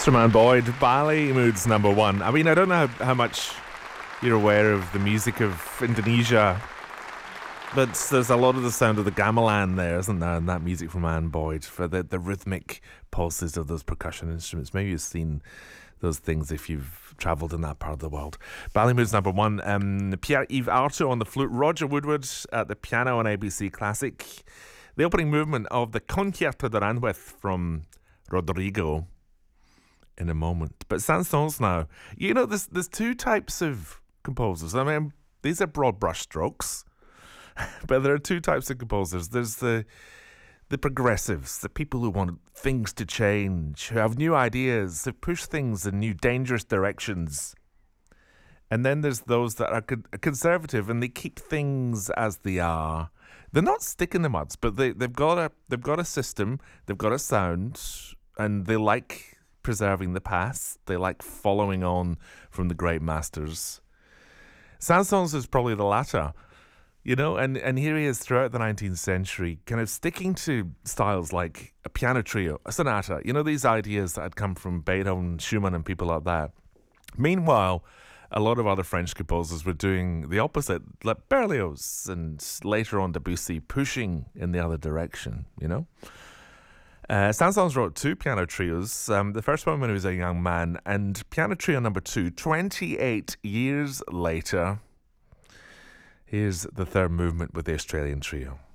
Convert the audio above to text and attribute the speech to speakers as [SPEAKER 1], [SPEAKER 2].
[SPEAKER 1] Instrument Boyd, Bali Moods number one. I mean, I don't know how much you're aware of the music of Indonesia, but there's a lot of the sound of the gamelan there, isn't there? And that music from Anne Boyd for the rhythmic pulses of those percussion instruments. Maybe you've seen those things if you've travelled in that part of the world. Bali Moods number one. Pierre-Yves Artaud on the flute, Roger Woodward at the piano on ABC Classic. The opening movement of the Concierto de Aranjuez from Rodrigo in a moment. But Saint-Saëns now. You know, there's two types of composers. I mean, these are broad brushstrokes, but there are two types of composers. There's the progressives, the people who want things to change, who have new ideas, who push things in new dangerous directions. And then there's those that are conservative and they keep things as they are. They're not stick in the muds, but they've got a system, they've got a sound, and they like preserving the past. They like following on from the great masters. Saint-Saëns is probably the latter, you know, and here he is throughout the 19th century, kind of sticking to styles like a piano trio, a sonata, you know, these ideas that had come from Beethoven, Schumann, and people like that. Meanwhile, a lot of other French composers were doing the opposite, like Berlioz and later on Debussy, pushing in the other direction, you know. Saint-Saëns wrote two piano trios. The first one when he was a young man, and piano trio number 2, 28 years later. Here's the third movement with the Australian trio.